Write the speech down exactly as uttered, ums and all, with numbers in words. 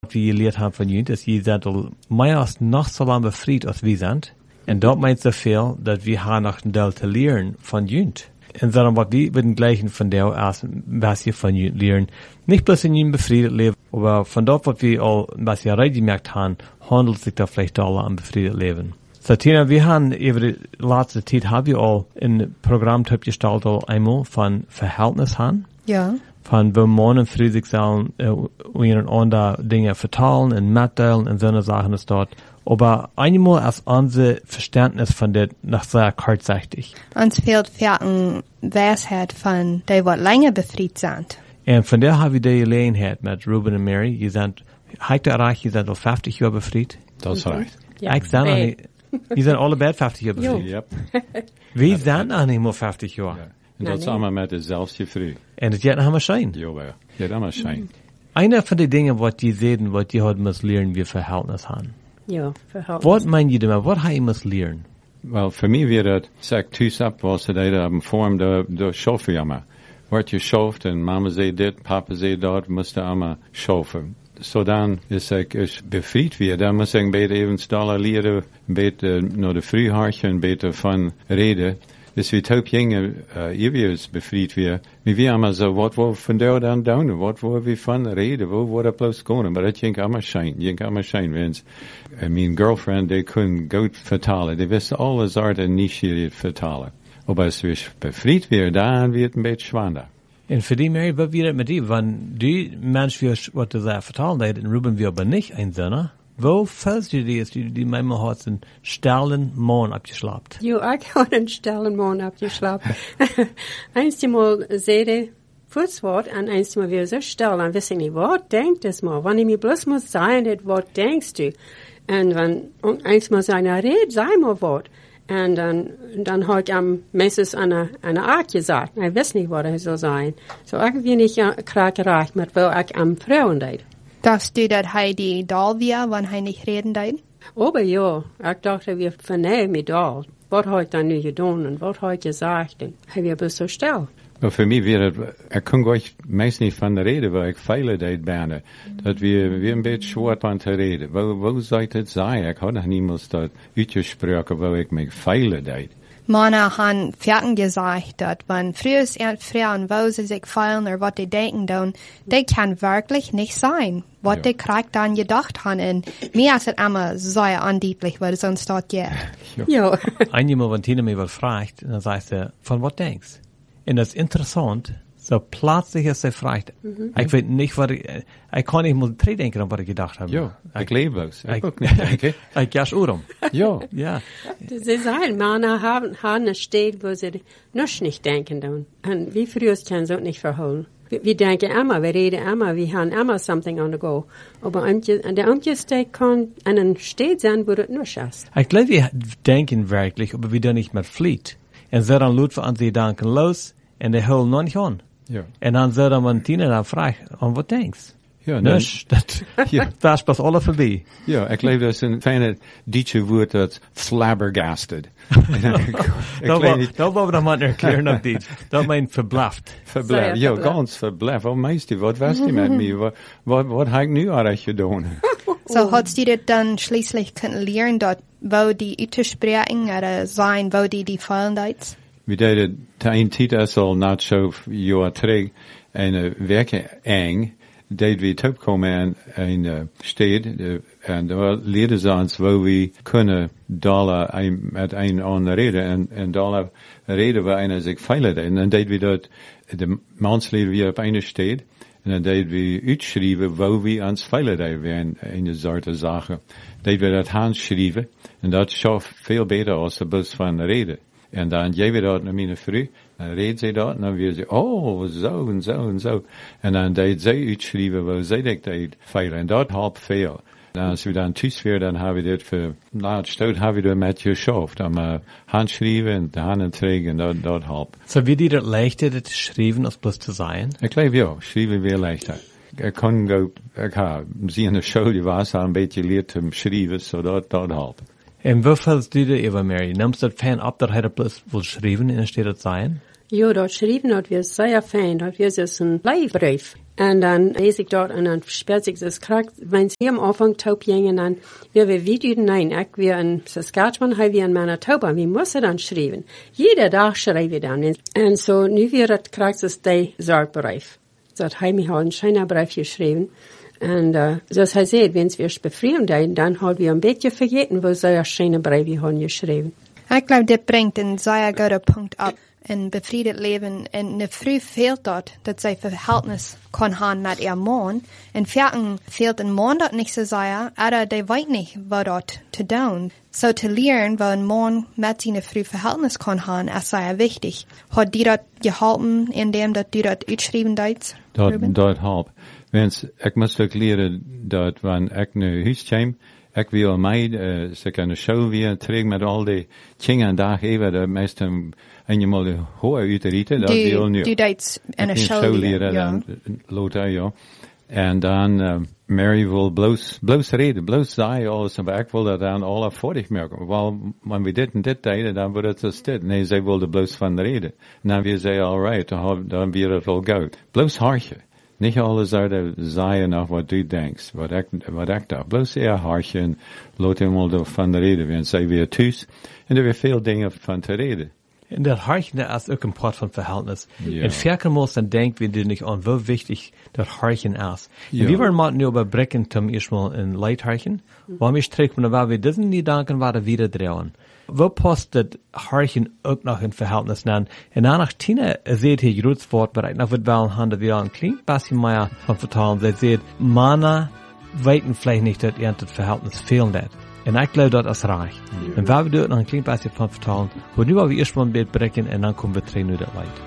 wie je leert haben von Jünd, ist, je seid al mehr als noch so lange befried als wir sind. Und dort meint so viel, dass wir haben noch ein Teil zu lernen von Jünd. Und sondern was wir würden gleichen von der aus, was wir von Jünd lernen. Nicht bloß in Jünd befriedet leben, aber von dort, was wir all, was wir rein gemerkt haben, handelt sich da vielleicht alle am befriedet leben. So, Tina, wir haben über die letzte Zeit, haben wir all ein Programm gestaltet, einmal von Verhältnis haben. Ja. Von wo Mann und Frau sich sollen, äh, untereinander Dinge verteilen und mitteilen und so eine Sachen ist dort. Aber einmal als unser Verständnis von der noch sehr kurzsichtig. Uns fehlt eine Weisheit von die, was länger befriedet sind. Und von der habe ich die Gelegenheit mit Ruben und Mary. Ihr seid, heute erreicht, ihr seid al fünfzig Jahre befriedet. Das ist recht. Ja. Ich sage nicht, ihr seid alle bald fünfzig Jahre befriedet. Yep. Wir sind noch nicht mal fünfzig Jahre. Ja. En dat is allemaal met dezelfde vrij. En het is nog maar schijn. Jawel, ja, dat maar schijn. Einer von den Dingen, was die sehen, was die heute muss lernen, wir Verhältnis haben. Ja, Verhältnis. Was meinen die damit? Was haben muss lernen? Wel, voor mij weer dat, zeg, thuis op was het een vorm de, de schoffen jammer. Wordt je schoft en mama zei dit, papa zei dat, moest je allemaal schoffen. So dan is ik is bevrijd weer. Dan moet ik beter even stallen leren, beter naar de vrijhaartje en beter van reden. Dus we top jonge uh, eeuwig bevrijd weer. Maar we allemaal zo, wat we van daar dan doen, wat we we van reden, wat we plus komen. Maar dat denk allemaal schijn, denk allemaal schijn. Wens, uh, mijn girlfriend, die kon goed vertalen. Die wist alles uit en niet hier vertalen. Maar als we bevrijd weer, dan wordt het een beetje zwaarder. En voor die Mary, wat weer met die? Want die mensen wat ze daar vertalen, dat in Ruben wir aber nicht ein Sinner. Wo fällst du die, die, die manchmal hat einen stillen Mann abgeschlappt? Ja, ich habe einen stillen Mann abgeschlappt. Einmal sehe Fußwort und einmal wieder so still. Dann weiß ich nicht, was denkt das mal? Wenn ich mir bloß muss sagen, was denkst du? Und wenn einmal seine Rede, sei mal was. Und dann, dann hat er meistens eine, eine Art gesagt. Ich weiß nicht, was er soll sein. So irgendwie nicht krakereich mit, weil ich am Frauen deed. Dachtest du, dass er die Dahl wäre, wenn er nicht reden darf? Aber ja, ich dachte, wir vernehmen mit Dahl. Was hat er nu gedaan und was hat er gesagt? Und er wird bloß so still. Maar voor mij weer het, ik kon gleich meest niet van de reden, waar ik veilig deed bijna. Dat we weer een beetje zwart aan te reden. Wo, wo zou het zijn? Ik had nog niemals dat uitgesproken, waar ik me veilig deed. Mannen haben Pferden gesagt, dass wenn früher Frauen, wo sie sich feilen oder was die denken, dann, die kann wirklich nicht sein. Was Ja. die Krieg dann gedacht haben. Und mir ist es immer sehr andeutlich, weil sonst dort geht. Ja. Einmal, wenn Tina mich was fragt, dann sagt sie, von was denkst? Und das ist interessant, so plötzlich ist sie fragt. Mhm. Ich weiß nicht, was ich, ich kann nicht mal drei denken, an was ich gedacht habe. Ja, ik leef bloos. Ik Ik ook niet denken. Ich gehe um. Ja. Ja. Sie sagen, Männer haben, haben eine Stadt, wo sie noch nicht denken tun. Und wie früher können sie auch nicht verholen. Wir, wir denken immer, wir reden immer, wir haben immer something on the go. Aber an der Umgesteig kann eine Stadt sein, wo das nicht ist. Ich glaube, wir denken wirklich, aber wir dann nicht mehr flieht. Und so dann Leute an sie denken los, und die holen noch nicht an. Ja. Und dann so dann, wenn Tina dann fragt, an was denkst? Ja, nee. Dus, dat, Ja. daar is pas alle voorbij. Ja, ik leef dat is een fijne Duitse woord dat flabbergasted. Dat wou we nog maar erklären op dit. Dat meint verblaft. Verblijf. Ja, ganz verblijf. Oh, meisje, wat was die met mij? Wat, wat, wat heb ik nu eigenlijk gedaan? So hast du das dann schließlich können lernen, dort, wo die uitspreken oder sein, wo die die fallen deit? We deden een tijd als al not zo jaar terug en uh, werken eng. Deed we opkomen in een uh, stad en daar leerden ze ons waar we kunnen dollar een, met een ander reden en, en dollar reden we een zich veilig. En dan deden we dat, de maand leerden we op een stad en dan deden we uitschrijven waar we ons veilig waren in de soort zaken. Deden we dat handschrijven en dat schafft veel beter als de bus van de reden. En dan jij we dat naar mijn vrouw, dan reed zij dat, en dan weer ze, oh, zo en zo en zo. En dan deed zij uitschrijven, waar zij dat deed veilig. En dat helpt veel. En als we dan thuis weer, dan hebben we dit voor, na het stoot hebben we dat met je schof. Dan uh, handschrijven en de handen trekken, en dat, dat helpt. So wie die dat leichter, dat schrijven, als bloß te zijn? Ik geloof ja, schrijven weer leichter. Ik kon go, ik ha, zie in de show, die was al een beetje leerd te schrijven, zo dat, dat helpt. En wo fällst du dir, Eva Mary? Nimmst du das Fan ab, dass er bloß wohl schreiben, in der steht das sein? Ja, dort schreiben hat wir sehr fein, dort wir so ein Leihbrief. En dan lees ik dat en dan speelt ik dus krijg, wenn sie am Anfang taub gingen, dan wir wir video nein, ik weer in Saskatchewan, hij weer in Manitoba, wie muss er dan schrijven? Jede dag schrijven we dan. En zo, nu weer het krijgt dus die Zartbrief. Dat hij mij al een schijner brief geschreven. En uh, zoals hij zei, wenn wir es befrieren deed, dan hadden we een beetje vergeten, wo zij een schijner brief hadden geschreven. Ik geloof, dit brengt een zeer goede punt op. En befriedet leven. En ne früh fehlt dort, dat zij verhältnis kon haben met ihr Mann. En vierten fehlt een man dat niet zo sehr, aber die weet niet wat dat te doen. So te leren, wat een man met zijn früh verhältnis kon haben, is zeer wichtig. Hat die dat geholpen, indem dat die dat uitschrijven deed? Dat, dat helpt. Wens, ik moest ook leren dat wanneer ik nu huis kwam, ik wil mij, uh, ze kunnen show weer terug met al die dingen en daar even, de meeste, en je moet de hoge uitrieten, dat wil nu. Du deed in een show leren, ja. Lothar, ja. En dan, uh, Mary wil bloos, bloos reden, bloos zei alles, maar ik wil dat dan alle vorig merken. Wel, wanneer we dit en dit deden, dan wordt het zo stil. Nee, zij wilde bloos van reden. En dan weer zei, all right, dan, dan weer het al go. Bloos hartje. Niet alles zouden zeggen naar wat u denkt, wat ik, wat ik dacht. Bloos eer hartje en laat hem al van de reden. Want zij weer thuis en er weer veel dingen van te reden. En dat hartje is ook een part van verhältnis. Ja. En verkeermoos dan denken we er niet aan hoe wichtig dat hartje is. Ja. En we waren maar nu überbrechen zum eerstmal een leidhartje. Waarom is terug, maar waar we diesen niet denken, waar we weer draaien. Wo past dat hartje ook nog in verhältnis naar? En dan nog Tina zegt hier groot woord, maar ik nog wat wel handen weer een klein beetje meer van vertalen. Zij zegt, mannen weten vielleicht niet dat er het verhältnis fehlen dat. En ik geloof dat is raar. Ja. En waar we doen nog een klein beetje van vertalen, we nu al we eerst mal een beetje breken en dan komen we terug naar dat leid.